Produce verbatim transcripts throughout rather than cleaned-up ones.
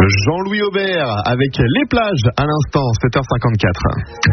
Jean-Louis Aubert avec les plages à l'instant, sept heures cinquante-quatre.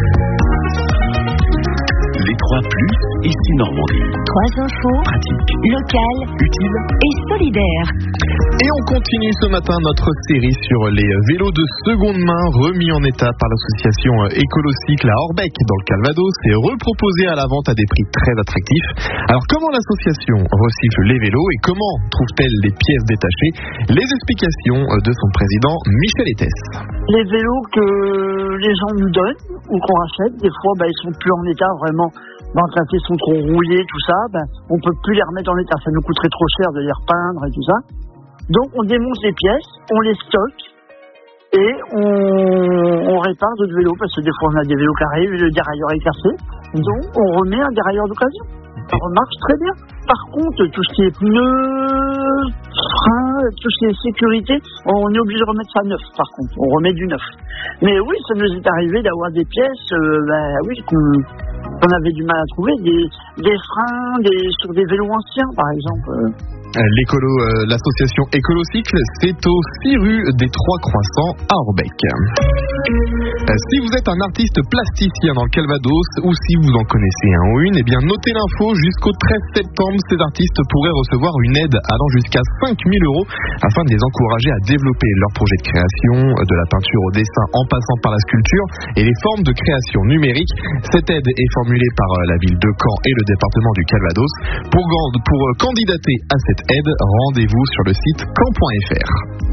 Les trois plus, ici Normandie. Trois infos, pratiques, locales, utiles et solidaires. Et on continue ce matin notre série sur les vélos de seconde main remis en état par l'association Écolocycle à Orbec dans le Calvados et reproposés à la vente à des prix très attractifs. Alors comment l'association recycle les vélos et comment trouve-t-elle les pièces détachées? Les explications de son président Michel Etès. Les vélos que les gens nous donnent ou qu'on achète, des fois bah, ils sont plus en état vraiment. Ben, quand ils sont trop rouillés, tout ça, ben, on peut plus les remettre en état. Ça nous coûterait trop cher de les repeindre et tout ça. Donc on démonte les pièces, on les stocke et on, on répare d'autres vélos parce que des fois on a des vélos qui arrivent et le dérailleur est cassé. Donc on remet un dérailleur d'occasion. Ça remarche très bien. Par contre, tout ce qui est pneus, freins, tout ce qui est sécurité, on est obligé de remettre ça neuf. Par contre, on remet du neuf. Mais oui, ça nous est arrivé d'avoir des pièces, euh, ben oui, qu'on, qu'on avait du mal à trouver, des, des freins, des, sur des vélos anciens, par exemple. L'écolo, euh, l'association Écolocycle, c'est au six rue des Trois Croissants à Orbec. Euh, si vous êtes un artiste plasticien dans le Calvados ou si vous en connaissez un ou une, eh bien notez l'info, jusqu'au treize septembre, ces artistes pourraient recevoir une aide allant jusqu'à cinq mille euros afin de les encourager à développer leur projet de création, de la peinture au dessin en passant par la sculpture et les formes de création numérique. Cette aide est formulée par la ville de Caen et le département du Calvados. Pour, pour candidater à cette aide, rendez-vous sur le site caen point f r.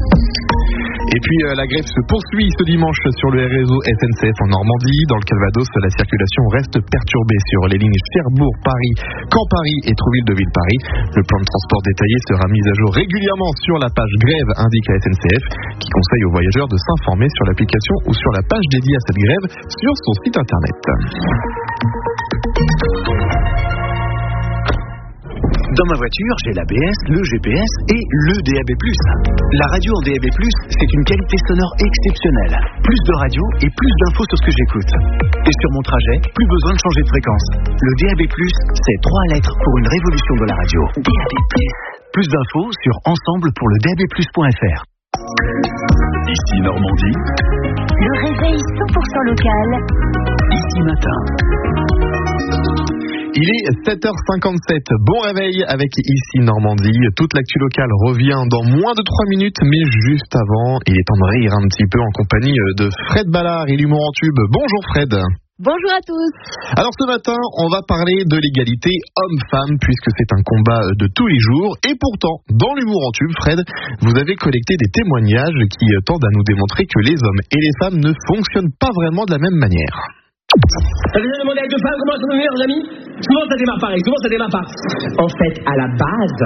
Et puis euh, la grève se poursuit ce dimanche sur le réseau S N C F en Normandie. Dans le Calvados, la circulation reste perturbée sur les lignes Cherbourg-Paris, Caen-Paris et Trouville-de-Ville-Paris. Le plan de transport détaillé sera mis à jour régulièrement sur la page grève, indique la S N C F, qui conseille aux voyageurs de s'informer sur l'application ou sur la page dédiée à cette grève sur son site internet. Dans ma voiture, j'ai l'A B S, le G P S et le D A B plus. La radio en D A B plus, c'est une qualité sonore exceptionnelle. Plus de radio et plus d'infos sur ce que j'écoute. Et sur mon trajet, plus besoin de changer de fréquence. Le D A B plus, c'est trois lettres pour une révolution de la radio. D A B plus. Plus d'infos sur ensemble pour le d a b plus point f r. Ici Normandie. Le réveil cent pour cent local. Ici matin. Il est sept heures cinquante-sept, bon réveil avec Ici Normandie. Toute l'actu locale revient dans moins de trois minutes, mais juste avant, il est temps de rire un petit peu en compagnie de Fred Ballard et l'humour en tube. Bonjour Fred. Bonjour à tous. Alors ce matin, on va parler de l'égalité homme-femme, puisque c'est un combat de tous les jours. Et pourtant, dans l'humour en tube, Fred, vous avez collecté des témoignages qui tendent à nous démontrer que les hommes et les femmes ne fonctionnent pas vraiment de la même manière. T'as déjà demandé à deux femmes comment sont nos meilleurs amis? Souvent ça démarre pareil, souvent ça démarre pas. En fait, à la base,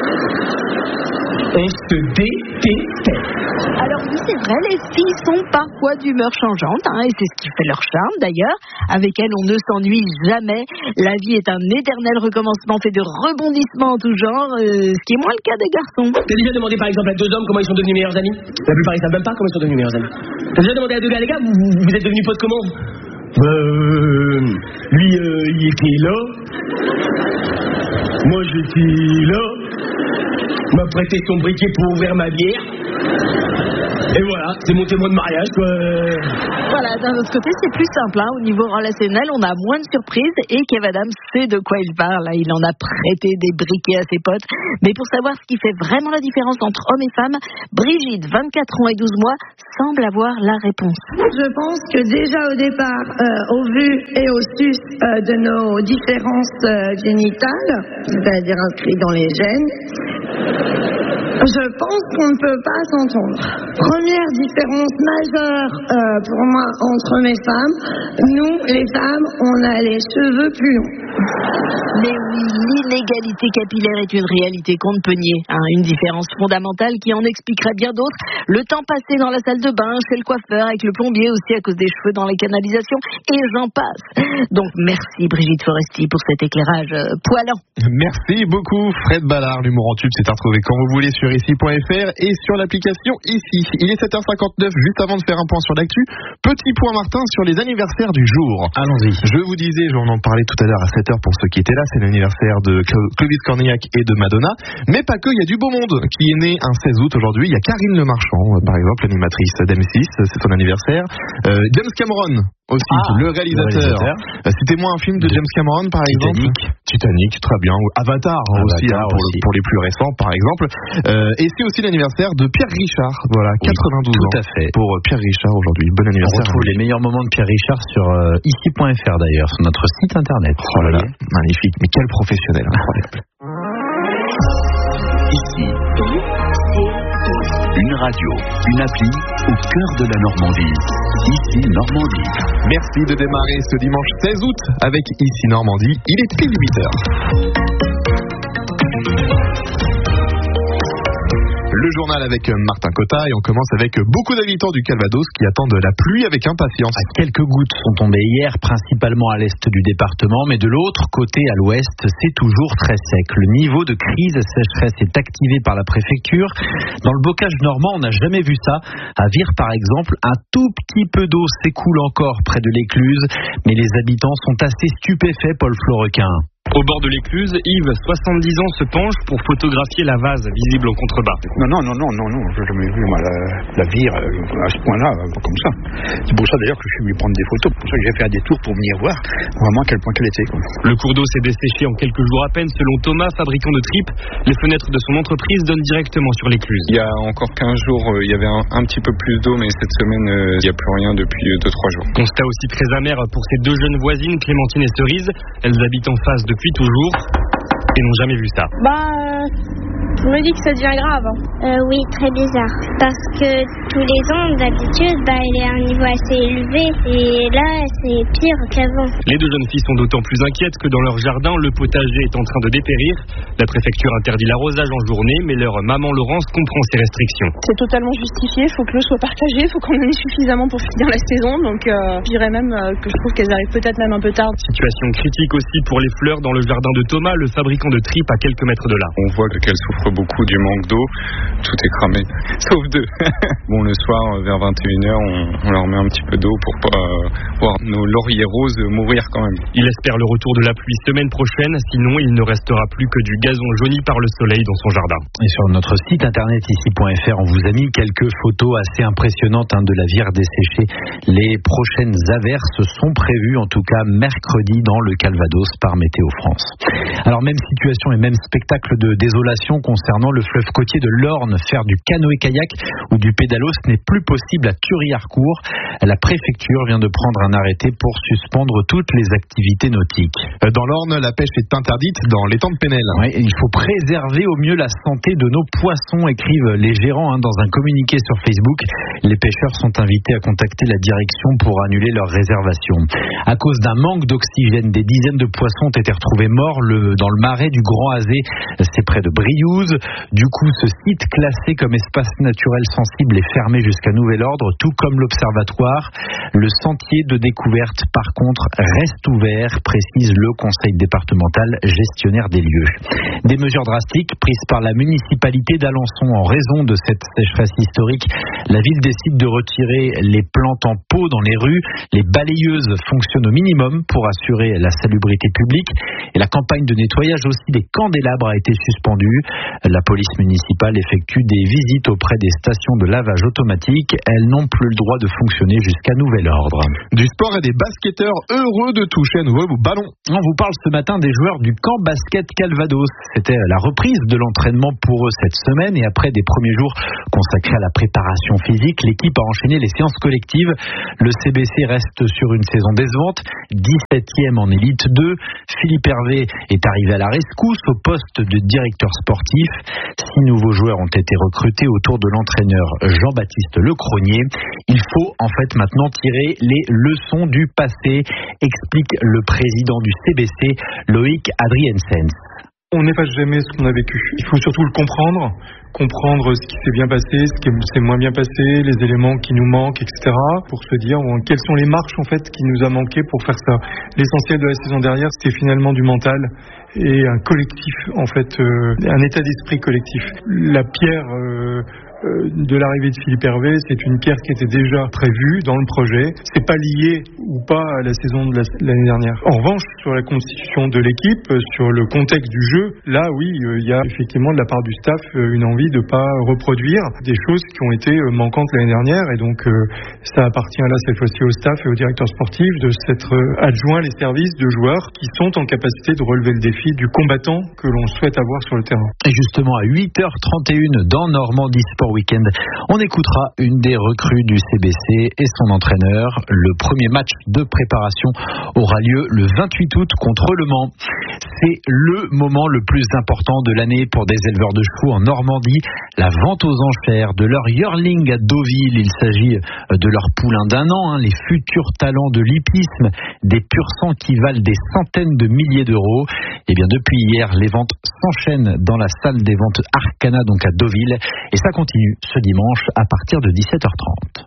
on se détestait. Alors oui, c'est vrai, les filles sont parfois d'humeur changeante, hein, et c'est ce qui fait leur charme d'ailleurs. Avec elles, on ne s'ennuie jamais. La vie est un éternel recommencement fait de rebondissements en tout genre, euh, ce qui est moins le cas des garçons. T'as déjà demandé par exemple à deux hommes comment ils sont devenus meilleurs amis? La plupart ils savent même pas comment ils sont devenus meilleurs amis. T'as déjà demandé à deux gars, les gars, vous, vous êtes devenus potes comment? Euh, lui, euh, il était là. Moi, j'étais là. Il m'a prêté son briquet pour ouvrir ma bière. Et voilà, c'est mon témoin de mariage, quoi. Voilà, d'un autre côté, c'est plus simple, hein. Au niveau relationnel, on a moins de surprises et Kev Adams sait de quoi il parle. Il en a prêté des briquets à ses potes. Mais pour savoir ce qui fait vraiment la différence entre hommes et femmes, Brigitte, vingt-quatre ans et douze mois, semble avoir la réponse. Je pense que déjà au départ, euh, au vu et au su euh, de nos différences euh, génitales, c'est-à-dire inscrites dans les gènes, je pense qu'on ne peut pas s'entendre. Première différence majeure euh, pour moi entre mes femmes, nous les femmes, on a les cheveux plus longs. Mais oui, l'inégalité capillaire est une réalité qu'on ne peut nier, hein, une différence fondamentale qui en expliquerait bien d'autres. Le temps passé dans la salle de bain, chez le coiffeur, avec le plombier aussi à cause des cheveux dans les canalisations, et j'en passe. Donc merci Brigitte Foresti pour cet éclairage euh, poilant. Merci beaucoup Fred Ballard, l'humour en tube, c'est à retrouver quand vous voulez sur ici point f r et sur l'application Ici. Il est sept heures cinquante-neuf, juste avant de faire un point sur l'actu, petit point Martin sur les anniversaires du jour. Allons-y. Je vous disais, on en parlait tout à l'heure à sept dix-huit heures pour ceux qui étaient là. C'est l'anniversaire de Clovis Cornillac et de Madonna. Mais pas que, il y a du beau monde qui est né un seize août aujourd'hui. Il y a Karine Le Marchand, par exemple, l'animatrice d'M six, c'est son anniversaire. Euh, James Cameron aussi, ah, le réalisateur. réalisateur. Euh, C'était-moi un film de James Cameron, par Titanic. exemple. Titanic, très bien. Avatar, Avatar aussi, hein, pour, aussi. Le, pour les plus récents, par exemple. Euh, et c'est aussi l'anniversaire de Pierre Richard. Voilà, Oui, quatre-vingt-douze tout ans à fait. pour Pierre Richard aujourd'hui. Bon On anniversaire. retrouve les meilleurs moments de Pierre Richard sur euh, ici point f r d'ailleurs, sur notre site internet. Oh là là, magnifique. Mais quel professionnel, incroyable. Ici, une radio, une appli au cœur de la Normandie. Ici Normandie. Merci de démarrer ce dimanche seize août avec Ici Normandie. Il est dix-huit heures. Le journal avec Martin Cotta et on commence avec beaucoup d'habitants du Calvados qui attendent la pluie avec impatience. Quelques gouttes sont tombées hier, principalement à l'est du département, mais de l'autre côté, à l'ouest, c'est toujours très sec. Le niveau de crise sécheresse est activé par la préfecture. Dans le bocage normand, on n'a jamais vu ça. À Vire, par exemple, un tout petit peu d'eau s'écoule encore près de l'écluse, mais les habitants sont assez stupéfaits, Paul Florequin. Au bord de l'écluse, Yves, soixante-dix ans, se penche pour photographier la vase visible en contrebas. Non, non, non, non, non, non, je n'ai jamais vu moi, la, la Vire à ce point-là, comme ça. C'est pour ça d'ailleurs que je suis venu prendre des photos, pour ça que j'ai fait un détour pour venir voir vraiment à quel point qu'elle était. Quoi. Le cours d'eau s'est desséché en quelques jours à peine. Selon Thomas, fabricant de tripes, les fenêtres de son entreprise donnent directement sur l'écluse. Il y a encore quinze jours, euh, il y avait un, un petit peu plus d'eau, mais cette semaine, euh, il n'y a plus rien depuis deux trois jours. Constat aussi très amer pour ces deux jeunes voisines, Clémentine et Cerise. Elles habitent en face depuis toujours et n'ont jamais vu ça. Bah, euh, je me dis que ça devient grave. Euh, oui, très bizarre. Parce que tous les ans, d'habitude, bah, il est à un niveau assez élevé. Et là, c'est pire qu'avant. Les deux jeunes filles sont d'autant plus inquiètes que dans leur jardin, le potager est en train de dépérir. La préfecture interdit l'arrosage en journée, mais leur maman Laurence comprend ces restrictions. C'est totalement justifié, il faut que l'eau soit partagée, il faut qu'on en ait suffisamment pour finir la saison. Donc, euh, je dirais même euh, que je trouve qu'elles arrivent peut-être même un peu tard. Situation critique aussi pour les fleurs dans le jardin de Thomas, le fabricant de tripes à quelques mètres de là. On voit qu'elles souffrent beaucoup du manque d'eau. Tout est cramé, sauf deux. Bon, le soir, vers vingt et une heures, on, on leur met un petit peu d'eau pour pas euh, voir nos lauriers roses mourir quand même. Il espère le retour de la pluie semaine prochaine, sinon il ne restera plus que du gazon jauni par le soleil dans son jardin. Et sur notre site internet ici point f r, on vous a mis quelques photos assez impressionnantes hein, de la Vire desséchée. Les prochaines averses sont prévues, en tout cas mercredi, dans le Calvados par Météo France. Alors même situation et même spectacle de désolation concernant le fleuve côtier de l'Orne. Faire du canoë-kayak ou du pédalo, ce n'est plus possible à Thury-Harcourt. La préfecture vient de prendre un arrêté pour suspendre toutes les activités nautiques. Dans l'Orne, la pêche est interdite dans l'étang de Pénel. Oui, il faut préserver au mieux la santé de nos poissons, écrivent les gérants hein, dans un communiqué sur Facebook. Les pêcheurs sont invités à contacter la direction pour annuler leur réservation. À cause d'un manque d'oxygène, des dizaines de poissons ont été retrouvés morts le, dans le marais du Grand Azé. C'est près de Briouze. Du coup, ce site classé comme espace naturel sensible est fermé jusqu'à nouvel ordre, tout comme l'observatoire. Le sentier de découverte, par contre, reste ouvert, précise le conseil départemental gestionnaire des lieux. Des mesures drastiques prises par la municipalité d'Alençon en raison de cette sécheresse historique. La ville décide de retirer les plantes en pot dans les rues. Les balayeuses fonctionnent au minimum pour assurer la salubrité publique. Et la campagne de nettoyage aussi des candélabres a été suspendue. La police municipale effectue des visites auprès des stations de lavage automatique. Elles n'ont plus le droit de fonctionner jusqu'à nouvel ordre. Du sport et des basketteurs heureux de toucher à nouveau au ballon. On vous parle ce matin des joueurs du camp basket Calvados. C'était la reprise de l'entraînement pour eux cette semaine et après des premiers jours consacrés à la préparation physique, l'équipe a enchaîné les séances collectives. Le C B C reste sur une saison décevante, dix-septième en élite deux. Philippe Hervé est arrivé à la rescousse au poste de directeur sportif. Six nouveaux joueurs ont été recrutés autour de l'entraîneur Jean-Baptiste Lecronier. Il faut en fait maintenant tirer les leçons du passé, explique le président du C B C, Loïc Adriensens. On n'efface jamais ce qu'on a vécu. Il faut surtout le comprendre, comprendre ce qui s'est bien passé, ce qui s'est moins bien passé, les éléments qui nous manquent, et cetera. Pour se dire bon, quelles sont les marches en fait qui nous a manqué pour faire ça. L'essentiel de la saison dernière, c'était finalement du mental et un collectif en fait, euh, un état d'esprit collectif. La pierre euh, euh, de l'arrivée de Philippe Hervé, c'est une pierre qui était déjà prévue dans le projet. C'est pas lié ou pas à la saison de la, l'année dernière. En revanche, sur la constitution de l'équipe, euh, sur le contexte du jeu, là oui, euh, il y a effectivement de la part du staff euh, une envie de pas reproduire des choses qui ont été euh, manquantes l'année dernière, et donc euh, ça appartient là cette fois-ci au staff et au directeur sportif de s'être euh, adjoint les services de joueurs qui sont en capacité de relever le défi du combattant que l'on souhaite avoir sur le terrain. Et justement, à huit heures trente et une dans Normandie Sport Weekend, on écoutera une des recrues du C B C et son entraîneur. Le premier match de préparation aura lieu le vingt-huit août contre Le Mans. C'est le moment le plus important de l'année pour des éleveurs de chevaux en Normandie. La vente aux enchères de leur yearling à Deauville. Il s'agit de leurs poulains d'un an, hein, les futurs talents de l'hippisme, des pur sang qui valent des centaines de milliers d'euros. Et bien depuis hier, les ventes s'enchaînent dans la salle des ventes Arcana, donc à Deauville, et ça continue ce dimanche à partir de dix-sept heures trente.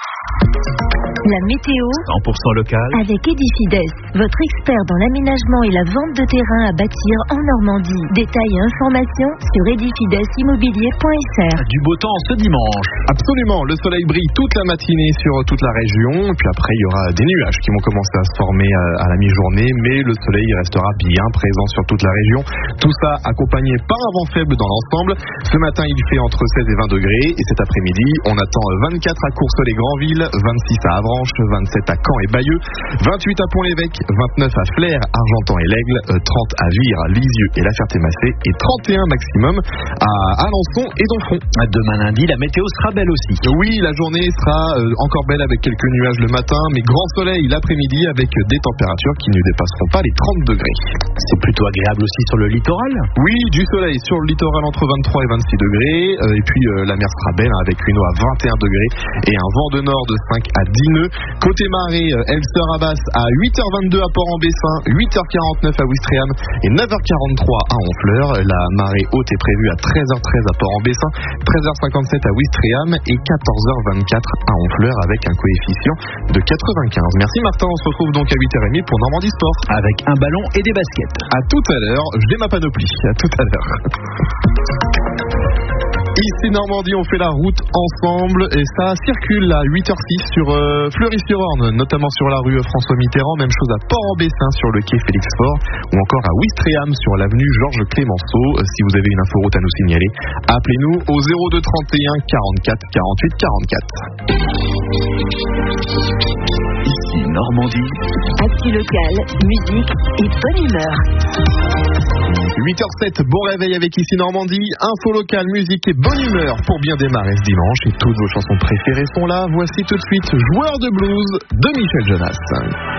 La météo cent pour cent local avec Edifides, votre expert dans l'aménagement et la vente de terrain à bâtir en Normandie. Détails et informations sur edifides immobilier point f r. Du beau temps ce dimanche. Absolument, le soleil brille toute la matinée sur toute la région, puis après il y aura des nuages qui vont commencer à se former à la mi-journée, mais le soleil restera bien présent sur toute la région. Tout ça accompagné par un vent faible dans l'ensemble. Ce matin il fait entre seize et vingt degrés, et cet après-midi on attend vingt-quatre à Courseulles-Granville, vingt-six à Avranches, vingt-sept à Caen et Bayeux, vingt-huit à Pont-l'Évêque, vingt-neuf à Flers, Argentan et l'Aigle, trente à Vire, Lisieux et La Ferté-Massé, et trente et un maximum à Alençon et Donfront. Demain lundi, la météo sera belle aussi. Oui, la journée sera encore belle avec quelques nuages le matin, mais grand soleil l'après-midi avec des températures qui ne dépasseront pas les trente degrés. C'est plutôt agréable aussi sur le littoral. Oui, du soleil sur le littoral entre vingt-trois et vingt-six degrés, et puis la mer sera belle avec une eau à vingt et un degrés et un vent de nord de cinq à dix nœuds. Côté marée, Elster-Abasse à huit heures vingt-deux à Port-en-Bessin, huit heures quarante-neuf à Ouistreham et neuf heures quarante-trois à Honfleur. La marée haute est prévue à treize heures treize à Port-en-Bessin, treize heures cinquante-sept à Ouistreham et quatorze heures vingt-quatre à Honfleur avec un coefficient de quatre-vingt-quinze. Merci Martin, on se retrouve donc à huit heures trente pour Normandie Sport. Avec un ballon et des baskets. À tout à l'heure, j'ai ma panoplie. À tout à l'heure. Ici Normandie, on fait la route ensemble et ça circule à huit heures six sur euh, Fleury-sur-Orne, notamment sur la rue François Mitterrand, même chose à Port-en-Bessin sur le quai Félix Faure ou encore à Ouistreham sur l'avenue Georges Clémenceau. Si vous avez une inforoute à nous signaler, appelez-nous au zéro deux trente et un quarante-quatre quarante-huit quarante-quatre. Ici Normandie. Actu locale, musique et bonne humeur. huit heures sept, bon réveil avec Ici Normandie, info locale, musique et bonne humeur pour bien démarrer ce dimanche. Et toutes vos chansons préférées sont là. Voici tout de suite Joueur de blues de Michel Jonas.